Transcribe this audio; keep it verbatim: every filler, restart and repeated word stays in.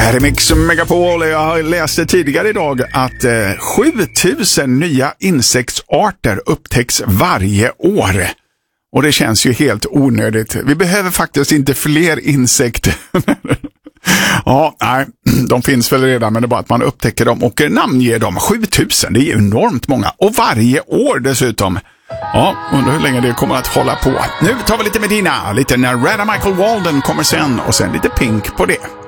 Här är Mix Megapol. Jag läste tidigare idag att eh, sjutusen nya insektsarter upptäcks varje år. Och det känns ju helt onödigt. Vi behöver faktiskt inte fler insekter. Ja, nej, de finns väl redan, men det är bara att man upptäcker dem och namnger dem. sjutusen, det är enormt många. Och varje år dessutom. Ja, undrar hur länge det kommer att hålla på. Nu tar vi lite Medina, lite när Radha Michael Walden kommer sen och sen lite Pink på det.